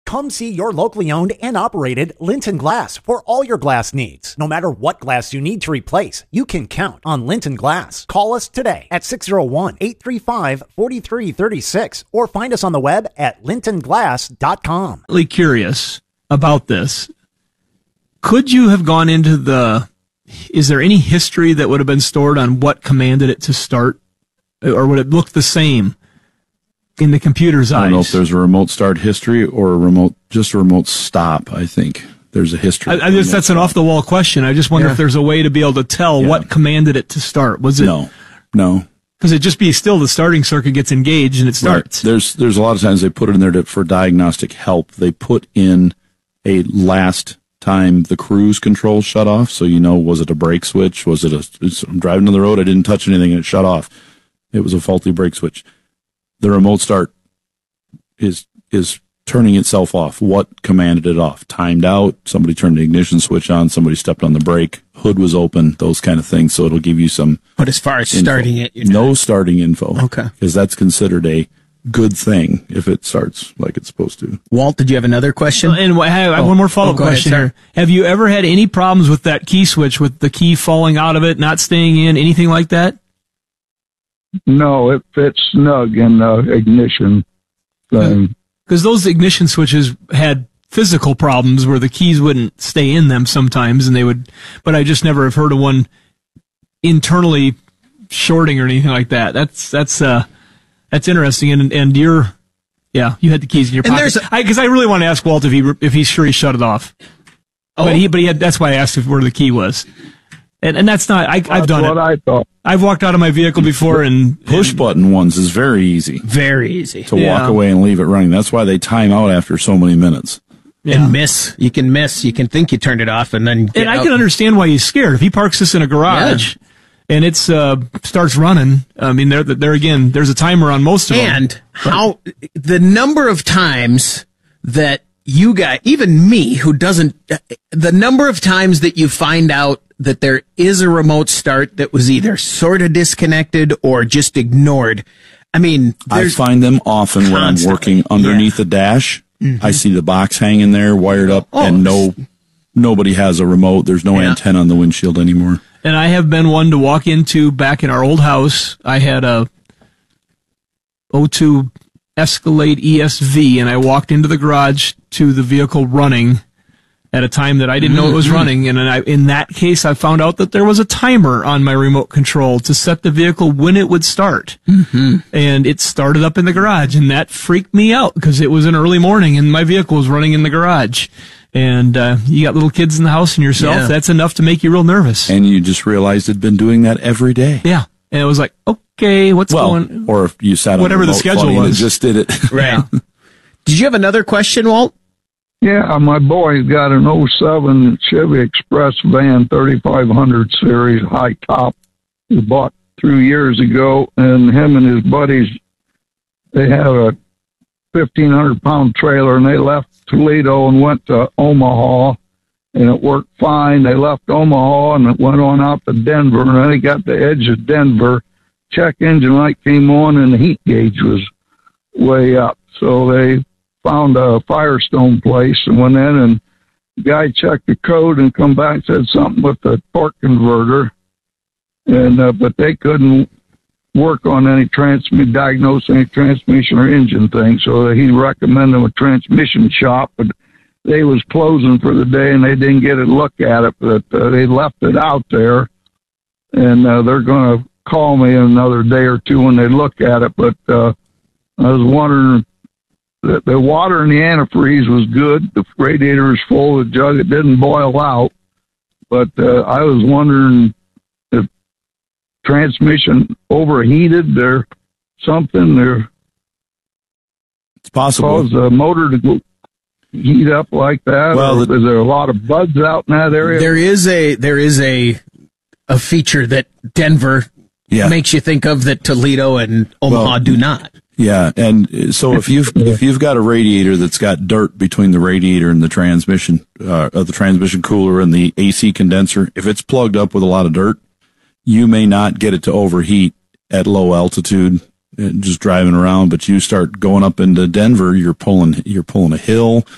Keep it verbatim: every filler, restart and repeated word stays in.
Come see your locally owned and operated Linton Glass for all your glass needs. No matter what glass you need to replace, you can count on Linton Glass. Call us today at six oh one, eight three five, four three three six or find us on the web at linton glass dot com. Really curious about this. Could you have gone into the, is there any history that would have been stored on what commanded it to start? Or would it look the same in the computer's eyes? I don't know if there's a remote start history or a remote, just a remote stop, I think. There's a history. I, I just, that's an off-the-wall question. I just wonder yeah. if there's a way to be able to tell yeah. what commanded it to start. Was it? No, no. Because it'd just be still the starting circuit gets engaged and it starts. Right. There's there's a lot of times they put it in there to, for diagnostic help. They put in a last time the cruise control shut off, so you know, was it a brake switch? Was it a, I'm driving down the road, I didn't touch anything and it shut off. It was a faulty brake switch. The remote start is is turning itself off. What commanded it off? Timed out, somebody turned the ignition switch on, somebody stepped on the brake, hood was open, those kind of things. So it'll give you some. But as far as info. starting it, you're no not... starting info. Okay. Because that's considered a good thing if it starts like it's supposed to. Walt, did you have another question? And I have oh. one more follow-up oh, question ahead, here. Have you ever had any problems with that key switch, with the key falling out of it, not staying in, anything like that? No, it fits snug in the ignition thing. Because those ignition switches had physical problems where the keys wouldn't stay in them sometimes, and they would. But I just never have heard of one internally shorting or anything like that. That's that's uh that's interesting. And and you're yeah, you had the keys in your pocket. Because I, I really want to ask Walt if he if he's sure he shut it off. Oh, but he but he had. That's why I asked if where the key was. And and that's not. I, I've that's done what it. I thought. I've walked out of my vehicle before and push and, button ones is very easy. Very easy to yeah. walk away and leave it running. That's why they time out after so many minutes. Yeah. And miss. You can miss. You can think you turned it off and then. Get and I out. can understand why he's scared. If he parks this in a garage yeah. and it's uh starts running, I mean, there there again, there's a timer on most of them. And how the number of times that you guys, even me, who doesn't, the number of times that you find out that there is a remote start that was either sort of disconnected or just ignored. I mean, I find them often constantly. When I'm working underneath yeah. the dash. Mm-hmm. I see the box hanging there, wired up, oh, and no, nobody has a remote. There's no yeah. antenna on the windshield anymore. And I have been one to walk into back in our old house. I had a oh two Escalade E S V, and I walked into the garage to the vehicle running at a time that I didn't know it was running. And I, in that case, I found out that there was a timer on my remote control to set the vehicle when it would start. Mm-hmm. And it started up in the garage, and that freaked me out because it was an early morning and my vehicle was running in the garage. And uh, you got little kids in the house and yourself, yeah. that's enough to make you real nervous. And you just realized it'd been doing that every day. Yeah. And it was like, okay, what's well, going on? Or if you sat on whatever the schedule was. And just did it. Right. Did you have another question, Walt? Yeah, my boy's got an oh seven Chevy Express van, thirty-five hundred series, high top. He bought three years ago, and him and his buddies, they had a fifteen hundred pound trailer, and they left Toledo and went to Omaha, and it worked fine. They left Omaha, and it went on out to Denver, and then they got to the edge of Denver. Check engine light came on, and the heat gauge was way up. So they found a Firestone place and went in, and the guy checked the code and come back and said something with the torque converter, and uh, but they couldn't work on any transmission, diagnose any transmission or engine thing. So he recommended a transmission shop, but they was closing for the day and they didn't get a look at it. But uh, they left it out there, and uh, they're going to call me another day or two when they look at it. But uh, I was wondering. The, the water in the antifreeze was good. The radiator was full. The jug, it didn't boil out. But uh, I was wondering if transmission overheated or something. Or it's possible. Cause the motor to go heat up like that. Well, the, is there a lot of bugs out in that area? There is a there is a a feature that Denver yeah. makes you think of that Toledo and Omaha well, do not. Yeah, and so if you've if you've got a radiator that's got dirt between the radiator and the transmission, uh, the transmission cooler and the A C condenser, if it's plugged up with a lot of dirt, you may not get it to overheat at low altitude, just driving around. But you start going up into Denver, you're pulling you're pulling a hill.